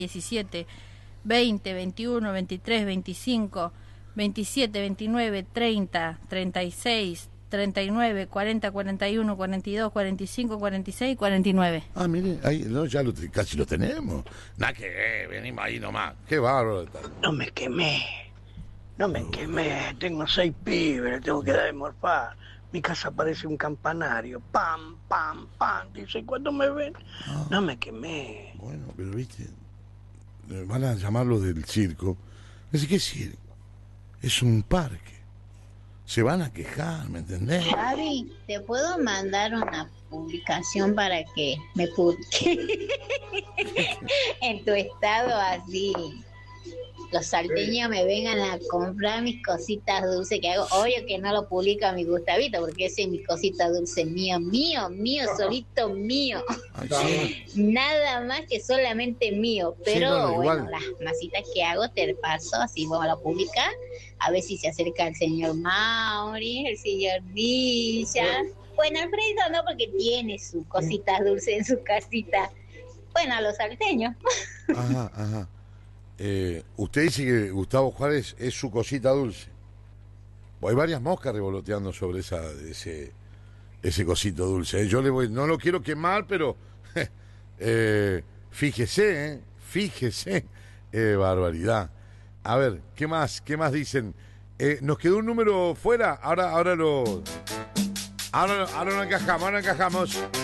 17, 20, 21, 23, 25, 27, 29, 30, 36, 39, 40, 41, 42, 45, 46, 49. Ah, mire, ahí no, ya casi lo tenemos. Nada que venimos ahí nomás. Qué bárbaro. No me quemé. Tengo 6 pibes, le tengo que dar de morfar. Mi casa parece un campanario. Pam, pam, pam. Dice, ¿cuándo me ven? No me quemé. Bueno, pero viste, van a llamarlo del circo. Dice, ¿qué circo? Es un parque. Se van a quejar, ¿me entendés? Javi, ¿te puedo mandar una publicación para que me publique en tu estado así? Los salteños me vengan a comprar mis cositas dulces que hago. Obvio que no lo publica mi Gustavito, porque ese es mi cosita dulce mío, solito mío. Ay, sí. Nada más que solamente mío. Pero Sí, no, bueno, igual. las masitas que hago te paso, así vamos a la publicar. A ver si se acerca el señor Mauri, el señor Villa. Bueno, Alfredo no, porque tiene sus cositas dulces en su casita. Bueno, a los salteños. Ajá. Usted dice que Gustavo Juárez es su cosita dulce. Hay varias moscas revoloteando sobre ese cosito dulce. Yo no lo quiero quemar, pero fíjese, barbaridad. A ver, ¿qué más dicen? Nos quedó un número fuera. Ahora lo encajamos.